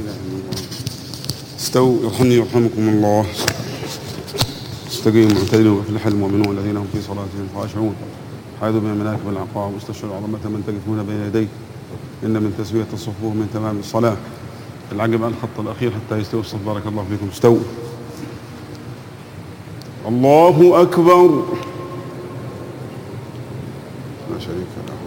استووا يرحمني يرحمكم الله. استقيموا واعتدلوا وافلح المؤمنون الذين هم في صلاتهم خاشعون حاذوا بين مناكب العقاب واستشعروا عظمة من تقفون بين يديه إن من تسوية الصفوف من تمام الصلاة. العقب على الخط الأخير حتى يستوي الصف. بارك الله فيكم. استووا. الله أكبر. لا شريك له.